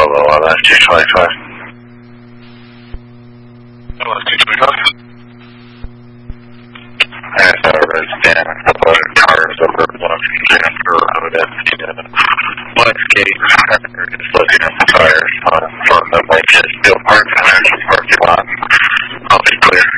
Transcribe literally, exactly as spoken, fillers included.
Solo on that two twenty-five. L S two twenty-five. And so it's down a couple of cars over one Jennifer Road at the Westgate. They're just looking at the tires on front of the Lincoln Steel Park and there's a parking lot. I'll be clear.